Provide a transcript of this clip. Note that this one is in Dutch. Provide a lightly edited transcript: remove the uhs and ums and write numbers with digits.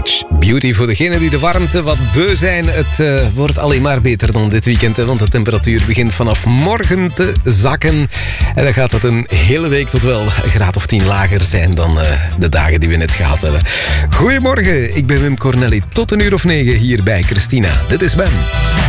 Such Beauty. Voor degenen die de warmte wat beu zijn, het wordt alleen maar beter dan dit weekend. Want de temperatuur begint vanaf morgen te zakken. En dan gaat het een hele week tot wel een graad of 10 lager zijn dan de dagen die we net gehad hebben. Goedemorgen, ik ben Wim Cornelli. Tot 1:09 hier bij Christina. Dit is Ben.